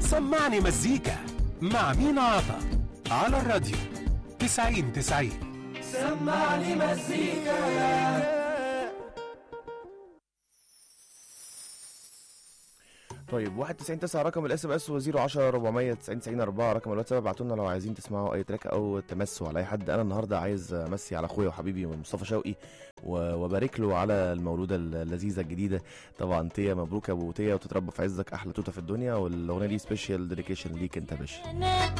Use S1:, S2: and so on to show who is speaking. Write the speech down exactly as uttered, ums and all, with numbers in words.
S1: سمعني مزيكا مع مينا عطا على الراديو تسعين تسعين.
S2: سمعني مزيكا.
S3: طيب واحد تسعين تسعة رقم الاس ام اس، وزيرو عشرة ربعمية تسعين تسعين اربعة رقم الواتساب. ابعتولنا لو عايزين تسمعوا اي تراك او تمسوا على اي حد. انا النهارده عايز امسي على اخويا وحبيبي مصطفى شوقي وبارك له على المولوده اللذيذه الجديده. طبعا تيا، مبروك يا ابو تيا، وتتربى في عزك، احلى توته في الدنيا. والاغنيه دي سبيشال ديديكيشن ليك انت يا باشا.